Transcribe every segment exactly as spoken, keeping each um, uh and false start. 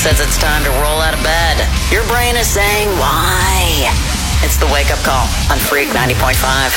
says it's time to roll out of bed. Your brain is saying, why? It's the Wake Up Call on Freak ninety point five.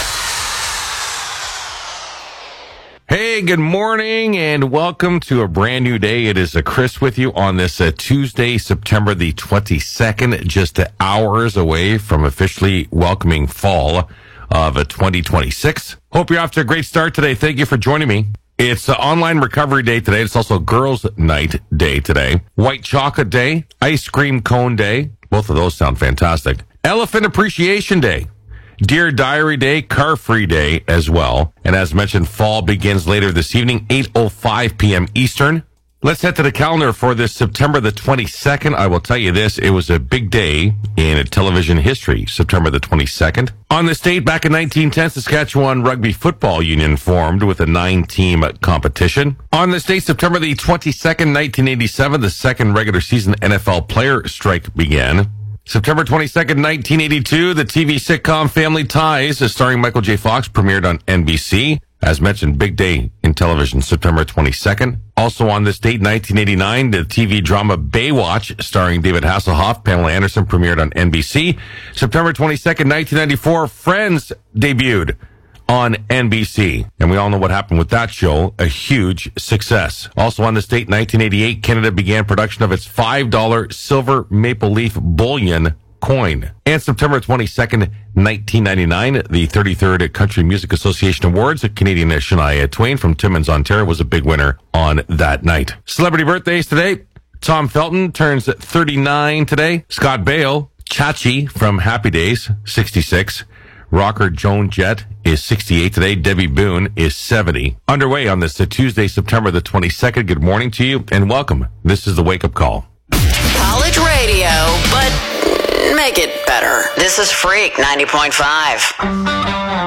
Hey, good morning and welcome to a brand new day. It is uh, Chris with you on this uh, Tuesday, September the twenty-second, just uh, hours away from officially welcoming fall of uh, twenty twenty-six. Hope you're off to a great start today. Thank you for joining me. It's uh, Online Recovery Day today. It's also Girls' Night Day today. White Chocolate Day, Ice Cream Cone Day. Both of those sound fantastic. Elephant Appreciation Day. Dear Diary Day, Car Free Day as well. And as mentioned, fall begins later this evening, eight oh five p.m. Eastern. Let's head to the calendar for this September the twenty-second. I will tell you this, it was a big day in television history, September the twenty-second. On this date, back in nineteen ten, Saskatchewan Rugby Football Union formed with a nine-team competition. On this date, September the twenty-second, nineteen eighty-seven, the second regular season N F L player strike began. September twenty-second, nineteen eighty-two, the T V sitcom Family Ties, starring Michael J. Fox, premiered on N B C. As mentioned, big day in television, September twenty-second. Also on this date, nineteen eighty-nine, the T V drama Baywatch, starring David Hasselhoff, Pamela Anderson, premiered on N B C. September twenty-second, nineteen ninety-four, Friends debuted on N B C. And we all know what happened with that show, a huge success. Also on this date, nineteen eighty-eight, Canada began production of its five dollar silver maple leaf bullion coin. And September twenty-second, nineteen ninety-nine, the thirty-third Country Music Association Awards, Canadian Shania Twain from Timmins, Ontario, was a big winner on that night. Celebrity birthdays today. Tom Felton turns thirty-nine today. Scott Baio, Chachi from Happy Days, sixty-six. Rocker Joan Jett is sixty-eight today. Debbie Boone is seventy. Underway on this uh, Tuesday, September the twenty-second. Good morning to you and welcome. This is the Wake Up Call. College radio, but make it better. This is Freak ninety point five.